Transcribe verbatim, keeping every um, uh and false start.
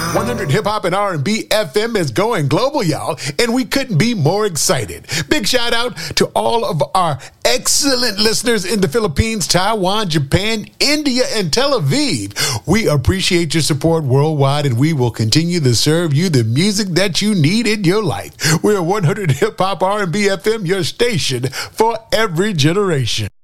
one hundred Hip Hop and R and B F M is going global, y'all, and we couldn't be more excited. Big shout out to all of our excellent listeners in the Philippines, Taiwan, Japan, India, and Tel Aviv. We appreciate your support worldwide, and we will continue to serve you the music that you need in your life. We're one hundred Hip Hop R and B F M, your station for every generation.